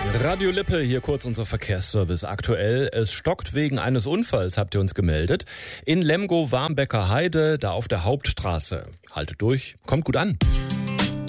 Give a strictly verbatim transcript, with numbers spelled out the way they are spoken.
Radio Lippe, hier kurz unser Verkehrsservice. Aktuell, es stockt wegen eines Unfalls, habt ihr uns gemeldet. In Lemgo-Warmbecker Heide, da auf der Hauptstraße. Haltet durch, kommt gut an.